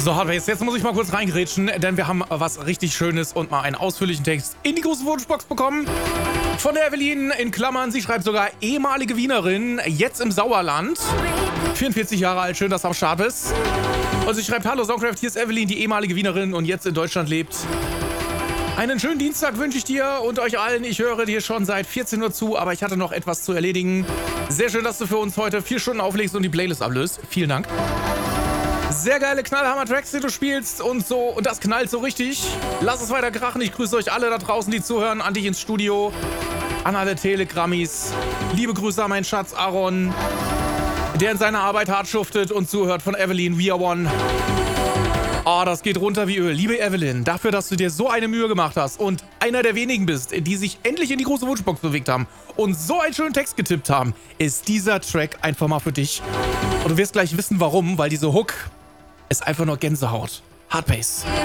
So, Hardbase, jetzt muss ich mal kurz reingrätschen, denn wir haben was richtig Schönes und mal einen ausführlichen Text in die große Wunschbox bekommen. Von der Evelyn in Klammern, sie schreibt sogar ehemalige Wienerin, jetzt im Sauerland. 44 Jahre alt, schön, dass du am Start bist. Und sie schreibt, hallo Songcraft, hier ist Evelyn, die ehemalige Wienerin und jetzt in Deutschland lebt. Einen schönen Dienstag wünsche ich dir und euch allen. Ich höre dir schon seit 14 Uhr zu, aber ich hatte noch etwas zu erledigen. Sehr schön, dass du für uns heute 4 Stunden auflegst und die Playlist ablöst. Vielen Dank. Sehr geile Knallhammer-Tracks, die du spielst und so. Und das knallt so richtig. Lass es weiter krachen. Ich grüße euch alle da draußen, die zuhören. An dich ins Studio. An alle Telegrammis. Liebe Grüße an meinen Schatz Aaron, der in seiner Arbeit hart schuftet und zuhört. Von Evelyn, We Are One. Oh, das geht runter wie Öl. Liebe Evelyn, dafür, dass du dir so eine Mühe gemacht hast und einer der wenigen bist, die sich endlich in die große Wunschbox bewegt haben und so einen schönen Text getippt haben, ist dieser Track einfach mal für dich. Und du wirst gleich wissen, warum, weil diese Hook ist einfach nur Gänsehaut. Hardbase.